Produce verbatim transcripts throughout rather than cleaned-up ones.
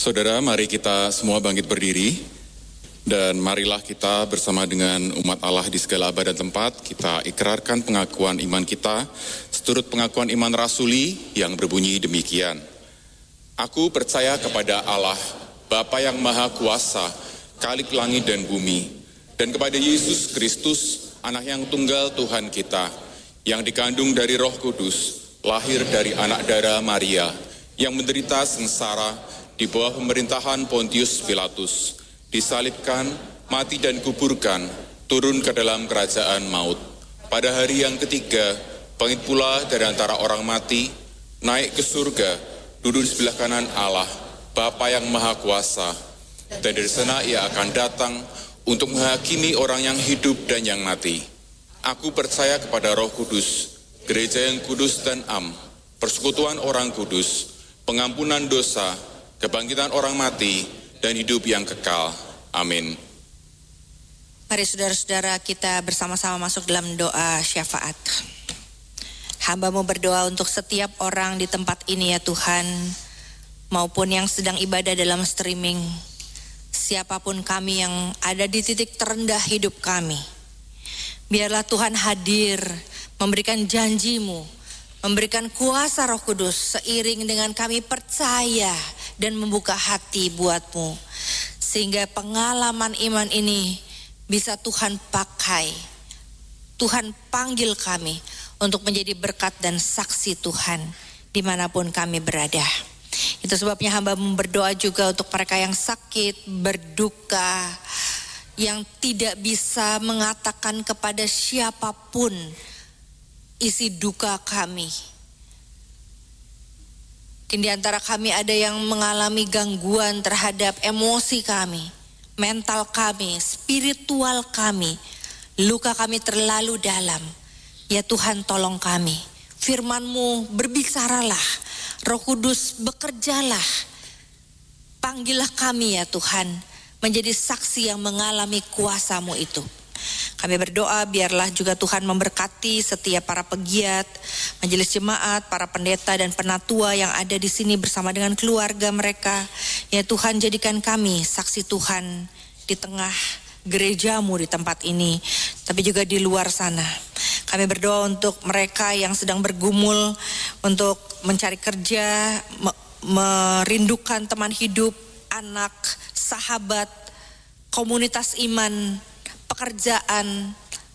Saudara, mari kita semua bangkit berdiri dan marilah kita bersama dengan umat Allah di segala abad dan tempat kita ikrarkan pengakuan iman kita seturut pengakuan iman rasuli yang berbunyi demikian. Aku percaya kepada Allah, Bapa yang Maha Kuasa, Khalik langit dan bumi, dan kepada Yesus Kristus, Anak yang tunggal Tuhan kita, yang dikandung dari Roh Kudus, lahir dari anak darah Maria, yang menderita sengsara di bawah pemerintahan Pontius Pilatus, disalibkan, mati dan kuburkan, turun ke dalam kerajaan maut. Pada hari yang ketiga, bangkit pula dari antara orang mati, naik ke surga, duduk di sebelah kanan Allah, Bapa yang Maha Kuasa, dan dari sana ia akan datang untuk menghakimi orang yang hidup dan yang mati. Aku percaya kepada Roh Kudus, gereja yang kudus dan am, persekutuan orang kudus, pengampunan dosa, kebangkitan orang mati, dan hidup yang kekal. Amin. Mari saudara-saudara kita bersama-sama masuk dalam doa syafaat. Hamba-Mu berdoa untuk setiap orang di tempat ini ya Tuhan, maupun yang sedang ibadah dalam streaming. Siapapun kami yang ada di titik terendah hidup kami, biarlah Tuhan hadir, memberikan janji-Mu, memberikan kuasa Roh Kudus seiring dengan kami percaya dan membuka hati buat-Mu, sehingga pengalaman iman ini bisa Tuhan pakai. Tuhan panggil kami untuk menjadi berkat dan saksi Tuhan dimanapun kami berada. Itu sebabnya hamba berdoa juga untuk mereka yang sakit, berduka, yang tidak bisa mengatakan kepada siapapun isi duka kami. Mungkin di antara kami ada yang mengalami gangguan terhadap emosi kami, mental kami, spiritual kami. Luka kami terlalu dalam. Ya Tuhan, tolong kami. Firman-Mu berbicaralah. Roh Kudus bekerjalah. Panggillah kami ya Tuhan, menjadi saksi yang mengalami kuasa-Mu itu. Kami berdoa biarlah juga Tuhan memberkati setiap para pegiat, majelis jemaat, para pendeta dan penatua yang ada di sini bersama dengan keluarga mereka. Ya Tuhan, jadikan kami saksi Tuhan di tengah gereja-Mu di tempat ini, tapi juga di luar sana. Kami berdoa untuk mereka yang sedang bergumul untuk mencari kerja, me- merindukan teman hidup, anak, sahabat, komunitas iman, pekerjaan,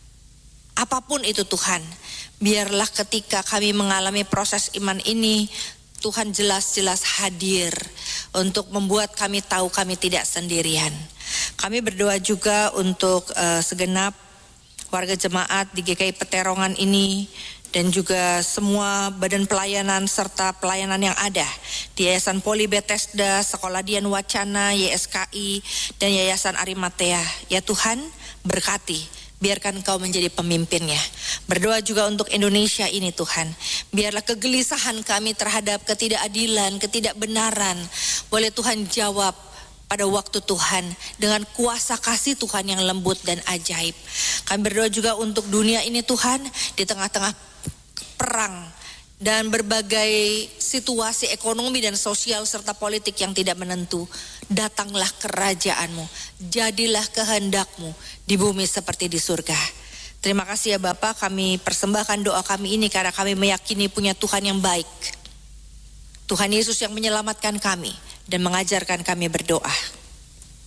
apapun itu Tuhan. Biarlah ketika kami mengalami proses iman ini, Tuhan jelas-jelas hadir untuk membuat kami tahu kami tidak sendirian. Kami berdoa juga untuk uh, segenap warga jemaat di G K I Peterongan ini, dan juga semua badan pelayanan serta pelayanan yang ada di Yayasan Poli Bethesda, Sekolah Dian Wacana, Y S K I, dan Yayasan Arimatea. Ya Tuhan, berkati, biarkan Engkau menjadi pemimpinnya. Berdoa juga untuk Indonesia ini Tuhan. Biarlah kegelisahan kami terhadap ketidakadilan, ketidakbenaran, boleh Tuhan jawab pada waktu Tuhan dengan kuasa kasih Tuhan yang lembut dan ajaib. Kami berdoa juga untuk dunia ini Tuhan, di tengah-tengah perang dan berbagai situasi ekonomi dan sosial serta politik yang tidak menentu. Datanglah kerajaan-Mu, jadilah kehendak-Mu di bumi seperti di surga. Terima kasih ya Bapa, kami persembahkan doa kami ini karena kami meyakini punya Tuhan yang baik. Tuhan Yesus yang menyelamatkan kami dan mengajarkan kami berdoa.